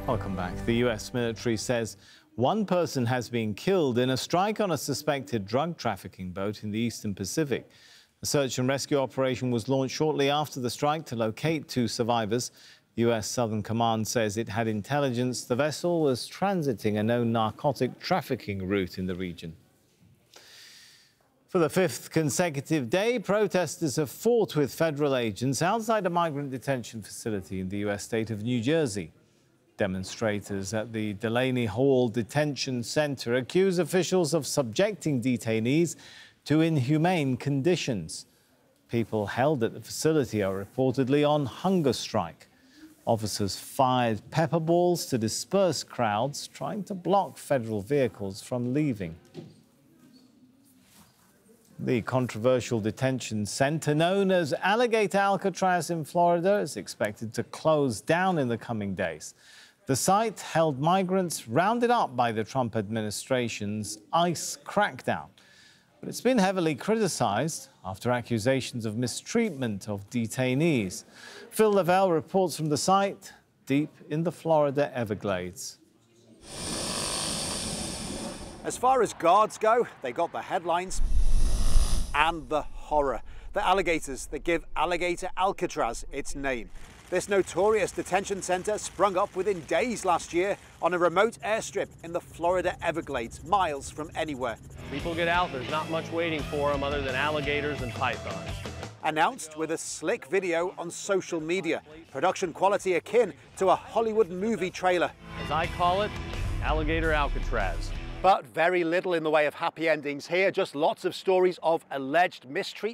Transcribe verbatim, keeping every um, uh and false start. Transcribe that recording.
Welcome back. The U S military says one person has been killed in a strike on a suspected drug trafficking boat in the Eastern Pacific. A search and rescue operation was launched shortly after the strike to locate two survivors. U S Southern Command says it had intelligence the vessel was transiting a known narcotic trafficking route in the region. For the fifth consecutive day, protesters have fought with federal agents outside a migrant detention facility in the U S state of New Jersey. Demonstrators at the Delaney Hall Detention Center accuse officials of subjecting detainees to inhumane conditions. People held at the facility are reportedly on hunger strike. Officers fired pepper balls to disperse crowds trying to block federal vehicles from leaving. The controversial detention center known as Alligator Alcatraz in Florida is expected to close down in the coming days. The site held migrants rounded up by the Trump administration's ICE crackdown. But it's been heavily criticized after accusations of mistreatment of detainees. Phil Lavelle reports from the site deep in the Florida Everglades. As far as guards go, they got the headlines and the horror. The alligators that give Alligator Alcatraz its name. This notorious detention center sprung up within days last year on a remote airstrip in the Florida Everglades, miles from anywhere. People get out, there's not much waiting for them other than alligators and pythons. Announced with a slick video on social media, production quality akin to a Hollywood movie trailer. As I call it, Alligator Alcatraz. But very little in the way of happy endings here, just lots of stories of alleged mistreatment.